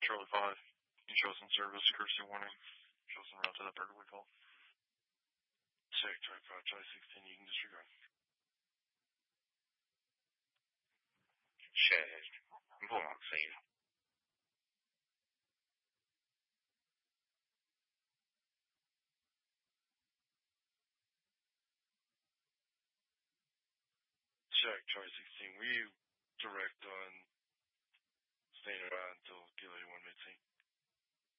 Charlie 5. You show some service, courtesy warning. Show some route to that burglary call. Check, Charlie 5, Charlie 16, you can disregard. Check. I'm pulling on the scene. Check, Charlie 16. Will you direct on staying around until Gil 81 mid-scene?